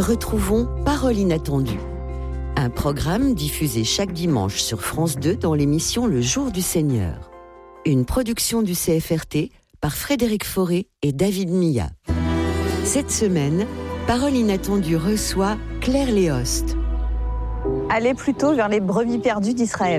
retrouvons Parole inattendue, un programme diffusé chaque dimanche sur France 2 dans l'émission Le Jour du Seigneur. Une production du CFRT par Frédéric Forêt et David Milla. Cette semaine, Parole inattendue reçoit Claire Léost. Allez plutôt vers les brebis perdues d'Israël.